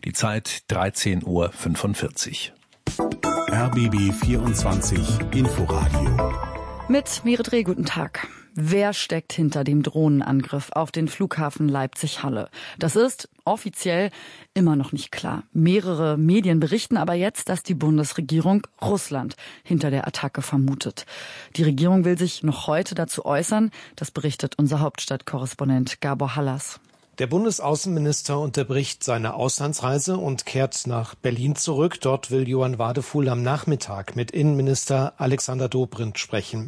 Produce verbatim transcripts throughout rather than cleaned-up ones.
Die Zeit dreizehn Uhr fünfundvierzig. R B B vierundzwanzig Inforadio. Mit Meret Reh, guten Tag. Wer steckt hinter dem Drohnenangriff auf den Flughafen Leipzig-Halle? Das ist offiziell immer noch nicht klar. Mehrere Medien berichten aber jetzt, dass die Bundesregierung Russland hinter der Attacke vermutet. Die Regierung will sich noch heute dazu äußern. Das berichtet unser Hauptstadtkorrespondent Gabor Hallas. Der Bundesaußenminister unterbricht seine Auslandsreise und kehrt nach Berlin zurück. Dort will Johann Wadefuhl am Nachmittag mit Innenminister Alexander Dobrindt sprechen.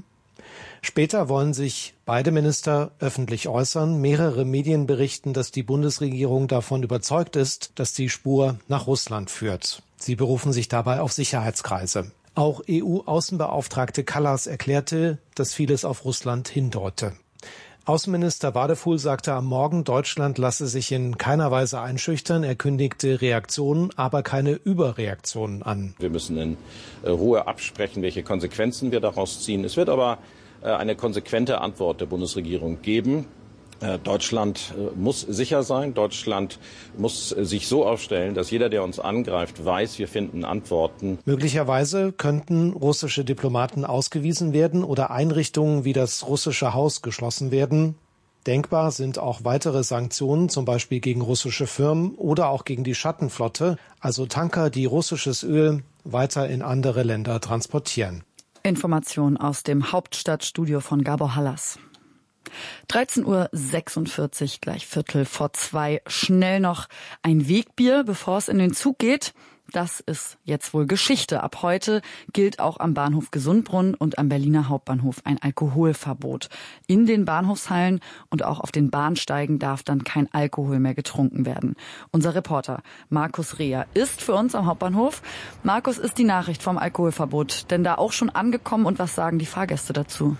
Später wollen sich beide Minister öffentlich äußern. Mehrere Medien berichten, dass die Bundesregierung davon überzeugt ist, dass die Spur nach Russland führt. Sie berufen sich dabei auf Sicherheitskreise. Auch E U-Außenbeauftragte Kallas erklärte, dass vieles auf Russland hindeute. Außenminister Wadefuhl sagte am Morgen, Deutschland lasse sich in keiner Weise einschüchtern. Er kündigte Reaktionen, aber keine Überreaktionen an. Wir müssen in Ruhe absprechen, welche Konsequenzen wir daraus ziehen. Es wird aber eine konsequente Antwort der Bundesregierung geben. Deutschland muss sicher sein. Deutschland muss sich so aufstellen, dass jeder, der uns angreift, weiß, wir finden Antworten. Möglicherweise könnten russische Diplomaten ausgewiesen werden oder Einrichtungen wie das russische Haus geschlossen werden. Denkbar sind auch weitere Sanktionen, zum Beispiel gegen russische Firmen oder auch gegen die Schattenflotte, also Tanker, die russisches Öl weiter in andere Länder transportieren. Information aus dem Hauptstadtstudio von Gabor Hallas. dreizehn Uhr sechsundvierzig, gleich Viertel vor zwei. Schnell noch ein Wegbier, bevor es in den Zug geht. Das ist jetzt wohl Geschichte. Ab heute gilt auch am Bahnhof Gesundbrunnen und am Berliner Hauptbahnhof ein Alkoholverbot. In den Bahnhofshallen und auch auf den Bahnsteigen darf dann kein Alkohol mehr getrunken werden. Unser Reporter Markus Reher ist für uns am Hauptbahnhof. Markus, ist die Nachricht vom Alkoholverbot denn da auch schon angekommen und was sagen die Fahrgäste dazu?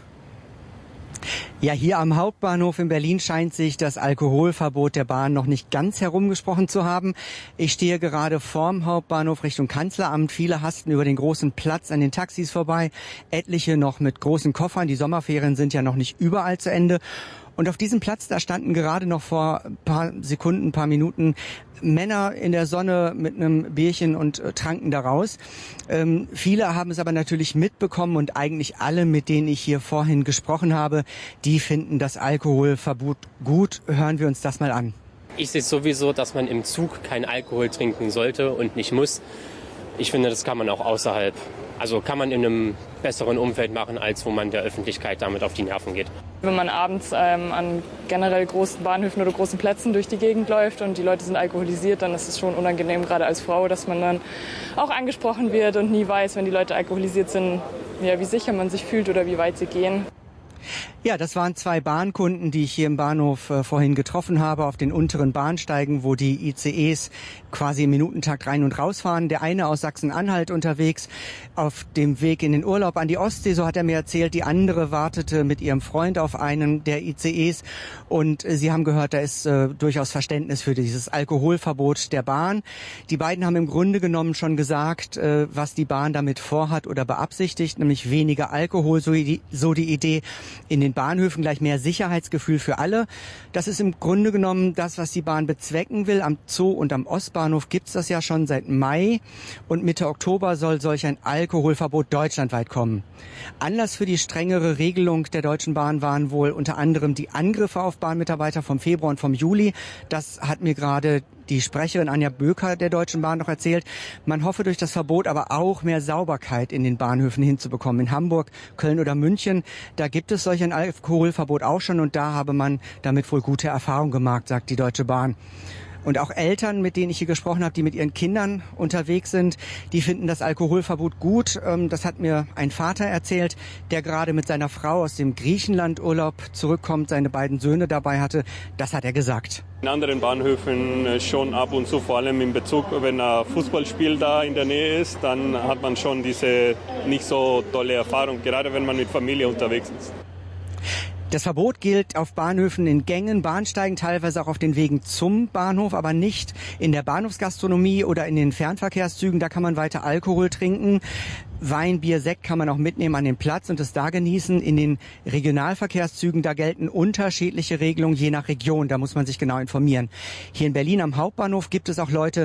Ja, hier am Hauptbahnhof in Berlin scheint sich das Alkoholverbot der Bahn noch nicht ganz herumgesprochen zu haben. Ich stehe gerade vorm Hauptbahnhof Richtung Kanzleramt. Viele hasten über den großen Platz an den Taxis vorbei. Etliche noch mit großen Koffern. Die Sommerferien sind ja noch nicht überall zu Ende. Und auf diesem Platz, da standen gerade noch vor ein paar Sekunden, ein paar Minuten Männer in der Sonne mit einem Bierchen und äh, tranken daraus. Ähm, viele haben es aber natürlich mitbekommen und eigentlich alle, mit denen ich hier vorhin gesprochen habe, die finden das Alkoholverbot gut. Hören wir uns das mal an. Ich sehe sowieso, dass man im Zug keinen Alkohol trinken sollte und nicht muss. Ich finde, das kann man auch außerhalb. Also kann man in einem besseren Umfeld machen, als wo man der Öffentlichkeit damit auf die Nerven geht. Wenn man abends ähm, an generell großen Bahnhöfen oder großen Plätzen durch die Gegend läuft und die Leute sind alkoholisiert, dann ist es schon unangenehm, gerade als Frau, dass man dann auch angesprochen wird und nie weiß, wenn die Leute alkoholisiert sind, ja, wie sicher man sich fühlt oder wie weit sie gehen. Ja, das waren zwei Bahnkunden, die ich hier im Bahnhof äh, vorhin getroffen habe, auf den unteren Bahnsteigen, wo die I C Es quasi im Minutentakt rein und rausfahren. Der eine aus Sachsen-Anhalt unterwegs, auf dem Weg in den Urlaub an die Ostsee, so hat er mir erzählt. Die andere wartete mit ihrem Freund auf einen der I C Es und äh, sie haben gehört, da ist äh, durchaus Verständnis für dieses Alkoholverbot der Bahn. Die beiden haben im Grunde genommen schon gesagt, äh, was die Bahn damit vorhat oder beabsichtigt, nämlich weniger Alkohol, so die, so die Idee. In den Bahnhöfen gleich mehr Sicherheitsgefühl für alle. Das ist im Grunde genommen das, was die Bahn bezwecken will. Am Zoo und am Ostbahnhof gibt's das ja schon seit Mai. Und Mitte Oktober soll solch ein Alkoholverbot deutschlandweit kommen. Anlass für die strengere Regelung der Deutschen Bahn waren wohl unter anderem die Angriffe auf Bahnmitarbeiter vom Februar und vom Juli. Das hat mir gerade die Sprecherin Anja Böker der Deutschen Bahn noch erzählt. Man hoffe durch das Verbot aber auch mehr Sauberkeit in den Bahnhöfen hinzubekommen. In Hamburg, Köln oder München, da gibt es solch ein Alkoholverbot auch schon und da habe man damit wohl gute Erfahrungen gemacht, sagt die Deutsche Bahn. Und auch Eltern, mit denen ich hier gesprochen habe, die mit ihren Kindern unterwegs sind, die finden das Alkoholverbot gut. Das hat mir ein Vater erzählt, der gerade mit seiner Frau aus dem Griechenland-Urlaub zurückkommt, seine beiden Söhne dabei hatte. Das hat er gesagt. In anderen Bahnhöfen schon ab und zu, vor allem in Bezug, wenn ein Fußballspiel da in der Nähe ist, dann hat man schon diese nicht so tolle Erfahrung, gerade wenn man mit Familie unterwegs ist. Das Verbot gilt auf Bahnhöfen in Gängen, Bahnsteigen, teilweise auch auf den Wegen zum Bahnhof, aber nicht in der Bahnhofsgastronomie oder in den Fernverkehrszügen. Da kann man weiter Alkohol trinken. Wein, Bier, Sekt kann man auch mitnehmen an den Platz und es da genießen. In den Regionalverkehrszügen, da gelten unterschiedliche Regelungen je nach Region. Da muss man sich genau informieren. Hier in Berlin am Hauptbahnhof gibt es auch Leute,